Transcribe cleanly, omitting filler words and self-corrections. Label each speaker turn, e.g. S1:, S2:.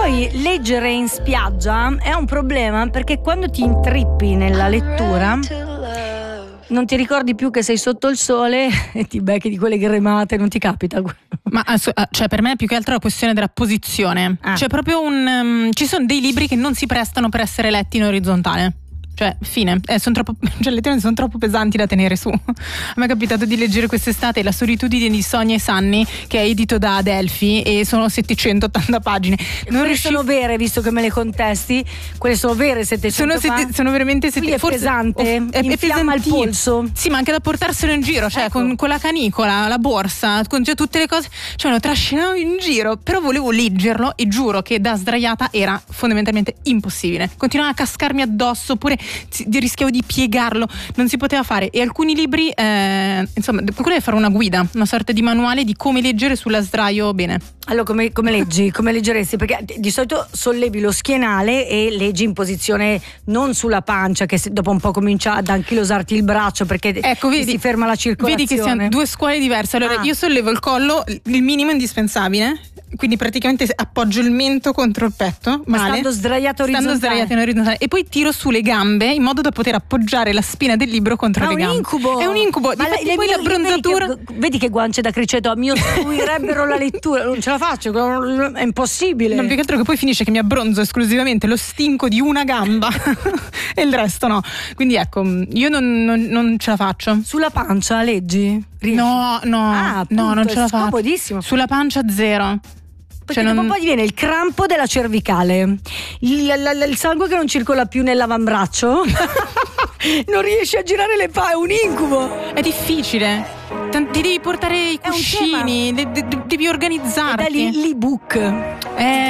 S1: poi leggere in spiaggia è un problema, perché quando ti intrippi nella lettura non ti ricordi più che sei sotto il sole e ti becchi di quelle gremate, non ti capita?
S2: Ma cioè, per me è più che altro la questione della posizione. C'è proprio ci sono dei libri che non si prestano per essere letti in orizzontale. Cioè, fine, le letture sono troppo pesanti da tenere su. A me è capitato di leggere quest'estate La solitudine di Sonia e Sanni, che è edito da Adelphi, e sono 780 pagine.
S1: Sono vere, visto che me le contesti, quelle sono vere 700 pagine.
S2: Sono veramente
S1: è pesante, infiamma il polso.
S2: Sì, ma anche da portarselo in giro, cioè con la canicola, la borsa, con tutte le cose, cioè lo trascinavo in giro, però volevo leggerlo e giuro che da sdraiata era fondamentalmente impossibile. Continuava a cascarmi addosso, oppure rischiavo di piegarlo, non si poteva fare. E alcuni libri, insomma, qualcuno deve fare una guida, una sorta di manuale di come leggere sulla sdraio bene.
S1: Allora, come leggi? Come leggeresti? Perché di solito sollevi lo schienale e leggi in posizione non sulla pancia, che dopo un po' comincia ad anchilosarti il braccio, perché si ferma la circolazione.
S2: Vedi che siamo due scuole diverse. Allora, io sollevo il collo, il minimo indispensabile, quindi praticamente appoggio il mento contro il petto,
S1: stando sdraiato
S2: in orizzontale, e poi tiro su le gambe in modo da poter appoggiare la spina del libro contro le gambe.
S1: È un incubo.
S2: Ma poi l'abbronzatura,
S1: vedi che guance da criceto, mi ostruirebbero la lettura, non ce la faccio, è impossibile.
S2: Non, più che altro che poi finisce che mi abbronzo esclusivamente lo stinco di una gamba e il resto no. Quindi ecco, io non ce la faccio.
S1: Sulla pancia leggi? Riesci?
S2: No, non ce la faccio.
S1: È comodissimo.
S2: Sulla pancia zero.
S1: Perché dopo poi viene il crampo della cervicale, il sangue che non circola più nell'avambraccio. Non riesci a girare le è un incubo.
S2: È difficile. Ti devi portare i cuscini, devi organizzarti.
S1: E da lì l'ebook.